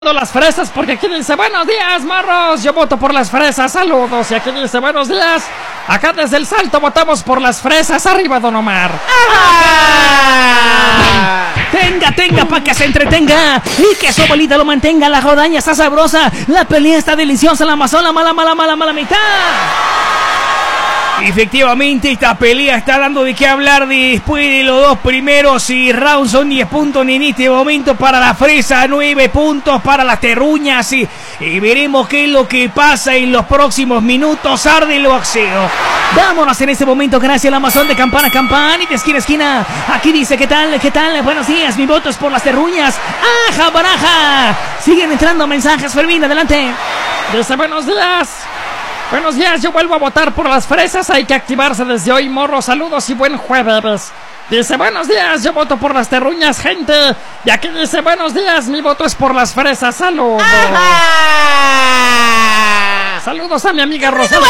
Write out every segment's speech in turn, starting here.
Las fresas, porque aquí dice buenos días, morros, yo voto por las fresas, saludos. Y aquí dice buenos días, acá desde el Salto votamos por las fresas, arriba Don Omar. Tenga, pa' que se entretenga y que su abuelita lo mantenga. La jodaña está sabrosa, la pelea está deliciosa, la mazona mala mitad. Efectivamente, esta pelea está dando de qué hablar después de los dos primeros y rounds. Son 10 puntos en este momento para la fresa, 9 puntos para las terruñas y veremos qué es lo que pasa en los próximos minutos. Arde el boxeo. Vámonos en este momento, gracias al Amazon de campana a campana y de esquina a esquina. Aquí dice, ¿qué tal? Buenos días, mi voto es por las terruñas. ¡Aja, baraja! Siguen entrando mensajes, Fermín, adelante. Dice buenos días. Buenos días, yo vuelvo a votar por las fresas, hay que activarse desde hoy, morro, saludos y buen jueves. Dice buenos días, yo voto por las terruñas, gente. Y aquí dice buenos días, mi voto es por las fresas, saludos. Saludos a mi amiga Rosalina.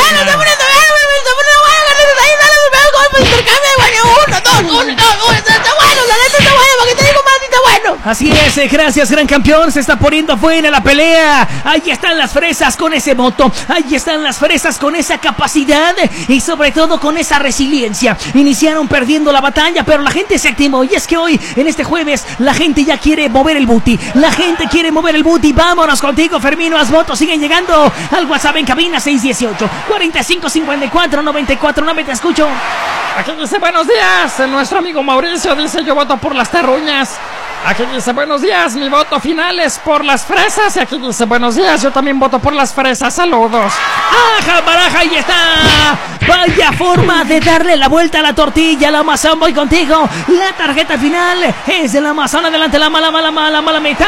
Así es, gracias, gran campeón. Se está poniendo buena la pelea. Ahí están las fresas con ese voto. Ahí están las fresas con esa capacidad y sobre todo con esa resiliencia. Iniciaron perdiendo la batalla, pero la gente se activó. Y es que hoy, en este jueves, la gente ya quiere mover el booty. La gente quiere mover el booty. Vámonos contigo, Fermino. Las votos siguen llegando al WhatsApp en cabina 618 45 54 94 9. Te escucho. Aquí dice buenos días, nuestro amigo Mauricio dice yo voto por las terruñas. Aquí dice buenos días, mi voto final es por las fresas. Y aquí dice buenos días, yo también voto por las fresas, saludos. ¡Aja, baraja! ¡Ahí está! Vaya forma de darle la vuelta a la tortilla. La Amazon, voy contigo. La tarjeta final es de la Amazon. Adelante, la mala mitad.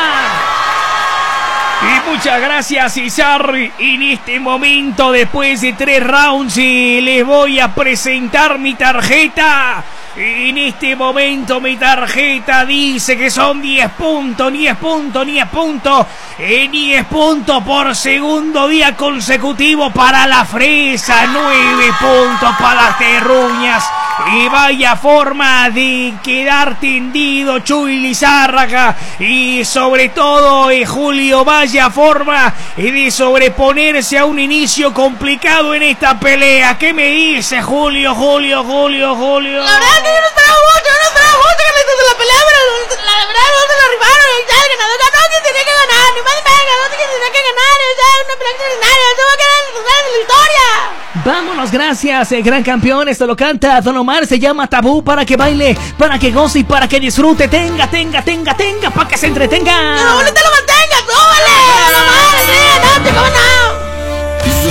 Y muchas gracias, César. En este momento, después de 3 rounds, les voy a presentar mi tarjeta. En este momento mi tarjeta dice que son 10 puntos por segundo día consecutivo para la fresa, 9 puntos para las terruñas. Y vaya forma de quedar tendido Chuy Lizárraga. Y sobre todo Julio, vaya forma de sobreponerse a un inicio complicado en esta pelea. ¿Qué me dice Julio? La verdad que yo no esperaba mucho que le la pelea, pero la verdad no se lo arribaron. Y ya el ganador ganó quien tenía que ganar, ni más ni menos, ganó quien tenía que ganar. Ya una pelea extraordinaria, tuvo que ganar la historia. Vámonos, gracias, gran campeón. Esto lo canta Don Omar, se llama Tabú, para que baile, para que goce y para que disfrute. Tenga, para que se entretenga. No, ahorita